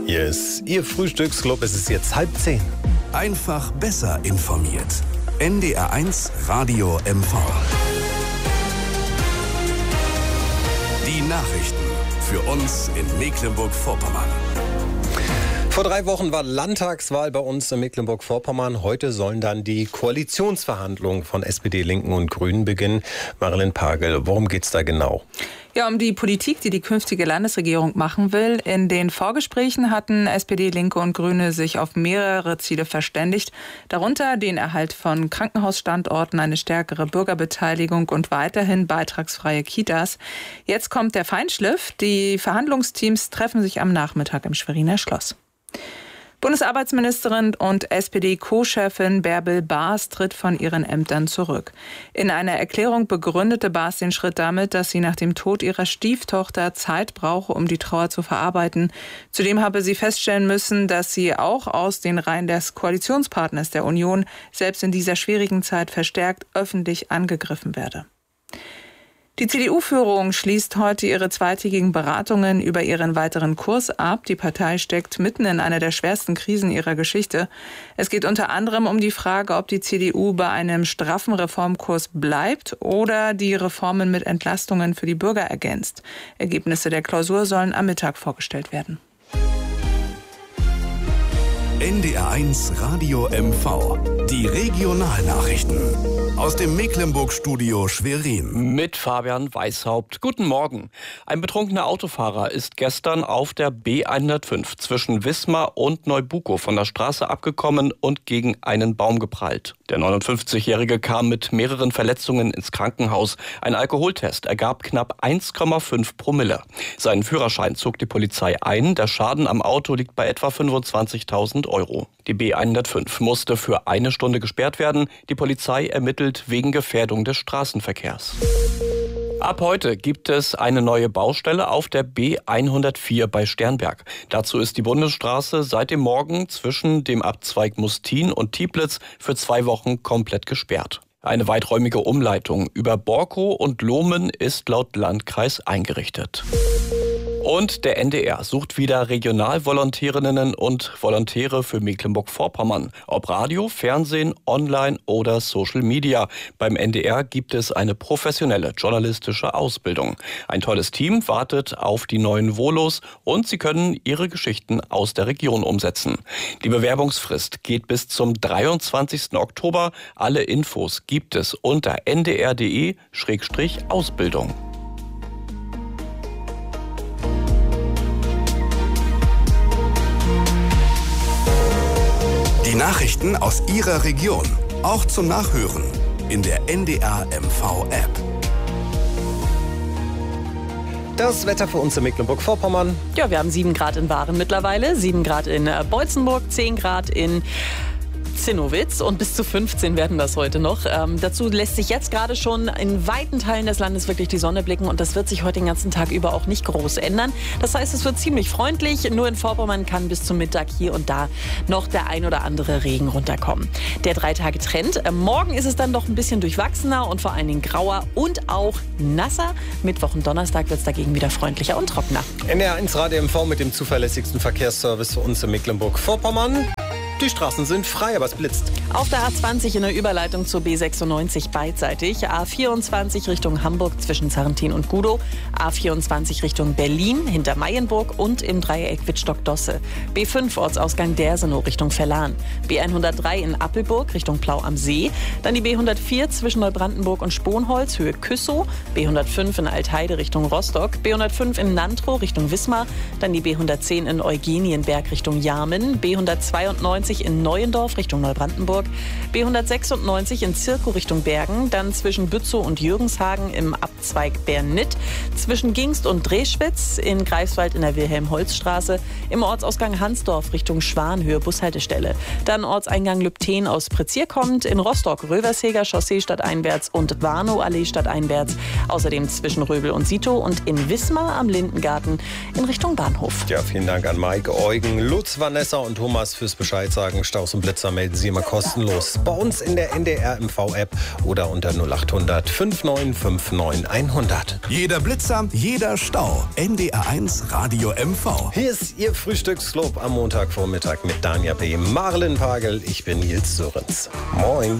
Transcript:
Hier ist Ihr Frühstücksclub. Es ist jetzt 9:30. Einfach besser informiert. NDR1 Radio MV. Die Nachrichten für uns in Mecklenburg-Vorpommern. Vor 3 Wochen war Landtagswahl bei uns in Mecklenburg-Vorpommern. Heute sollen dann die Koalitionsverhandlungen von SPD, Linken und Grünen beginnen. Marilyn Pagel, worum geht's da genau? Ja, um die Politik, die die künftige Landesregierung machen will. In den Vorgesprächen hatten SPD, Linke und Grüne sich auf mehrere Ziele verständigt. Darunter den Erhalt von Krankenhausstandorten, eine stärkere Bürgerbeteiligung und weiterhin beitragsfreie Kitas. Jetzt kommt der Feinschliff. Die Verhandlungsteams treffen sich am Nachmittag im Schweriner Schloss. Bundesarbeitsministerin und SPD-Co-Chefin Bärbel Baas tritt von ihren Ämtern zurück. In einer Erklärung begründete Baas den Schritt damit, dass sie nach dem Tod ihrer Stieftochter Zeit brauche, um die Trauer zu verarbeiten. Zudem habe sie feststellen müssen, dass sie auch aus den Reihen des Koalitionspartners der Union selbst in dieser schwierigen Zeit verstärkt öffentlich angegriffen werde. Die CDU-Führung schließt heute ihre zweitägigen Beratungen über ihren weiteren Kurs ab. Die Partei steckt mitten in einer der schwersten Krisen ihrer Geschichte. Es geht unter anderem um die Frage, ob die CDU bei einem straffen Reformkurs bleibt oder die Reformen mit Entlastungen für die Bürger ergänzt. Ergebnisse der Klausur sollen am Mittag vorgestellt werden. NDR1 Radio MV. Die Regionalnachrichten. Aus dem Mecklenburg-Studio Schwerin. Mit Fabian Weishaupt. Guten Morgen. Ein betrunkener Autofahrer ist gestern auf der B105 zwischen Wismar und Neubukow von der Straße abgekommen und gegen einen Baum geprallt. Der 59-Jährige kam mit mehreren Verletzungen ins Krankenhaus. Ein Alkoholtest ergab knapp 1,5 Promille. Seinen Führerschein zog die Polizei ein. Der Schaden am Auto liegt bei etwa 25.000 Euro. Die B105 musste für 1 Stunde gesperrt werden. Die Polizei ermittelt wegen Gefährdung des Straßenverkehrs. Ab heute gibt es eine neue Baustelle auf der B104 bei Sternberg. Dazu ist die Bundesstraße seit dem Morgen zwischen dem Abzweig Mustin und Tieblitz für 2 Wochen komplett gesperrt. Eine weiträumige Umleitung über Borkow und Lohmen ist laut Landkreis eingerichtet. Und der NDR sucht wieder Regionalvolontärinnen und Volontäre für Mecklenburg-Vorpommern. Ob Radio, Fernsehen, Online oder Social Media. Beim NDR gibt es eine professionelle journalistische Ausbildung. Ein tolles Team wartet auf die neuen Volos und sie können ihre Geschichten aus der Region umsetzen. Die Bewerbungsfrist geht bis zum 23. Oktober. Alle Infos gibt es unter ndr.de/Ausbildung. Die Nachrichten aus Ihrer Region, auch zum Nachhören in der NDR MV App. Das Wetter für uns in Mecklenburg-Vorpommern. Ja, wir haben 7 Grad in Waren mittlerweile, 7 Grad in Beutzenburg, 10 Grad in Zinnowitz und bis zu 15 werden das heute noch. Dazu lässt sich jetzt gerade schon in weiten Teilen des Landes wirklich die Sonne blicken und das wird sich heute den ganzen Tag über auch nicht groß ändern. Das heißt, es wird ziemlich freundlich. Nur in Vorpommern kann bis zum Mittag hier und da noch der ein oder andere Regen runterkommen. Der 3-Tage-Trend. Morgen ist es dann doch ein bisschen durchwachsener und vor allen Dingen grauer und auch nasser. Mittwoch und Donnerstag wird es dagegen wieder freundlicher und trockener. NDR1 Radio MV mit dem zuverlässigsten Verkehrsservice für uns in Mecklenburg-Vorpommern. Die Straßen sind frei, aber es blitzt. Auf der A20 in der Überleitung zur B96 beidseitig. A24 Richtung Hamburg zwischen Sarrentin und Gudow. A24 Richtung Berlin hinter Mayenburg und im Dreieck Wittstock-Dosse. B5 Ortsausgang Dersenow Richtung Verlan. B103 in Appelburg Richtung Plau am See. Dann die B104 zwischen Neubrandenburg und Sponholz Höhe Küssow. B105 in Altheide Richtung Rostock. B105 in Nantrow Richtung Wismar. Dann die B110 in Eugenienberg Richtung Jarmen. B192 in Neuendorf Richtung Neubrandenburg, B196 in Zirkow Richtung Bergen, dann zwischen Bützow und Jürgenshagen im Abzweig Bernnitt, zwischen Gingst und Dreschwitz, in Greifswald in der Wilhelm-Holz-Straße, im Ortsausgang Hansdorf Richtung Schwanhöhe Bushaltestelle, dann Ortseingang Lübten aus Prezier kommt, in Rostock Röversheger Chaussee stadteinwärts und Warnow-Allee stadteinwärts, außerdem zwischen Röbel und Sitow und in Wismar am Lindengarten in Richtung Bahnhof. Ja, vielen Dank an Mike, Eugen, Lutz, Vanessa und Thomas fürs Bescheid Durchsagen, Staus und Blitzer melden Sie immer kostenlos bei uns in der NDR MV-App oder unter 0800 5959 100. Jeder Blitzer, jeder Stau. NDR1 Radio MV. Hier ist Ihr Frühstücksclub am Montagvormittag mit Danja B., Marlen Pagel. Ich bin Nils Sörenz. Moin.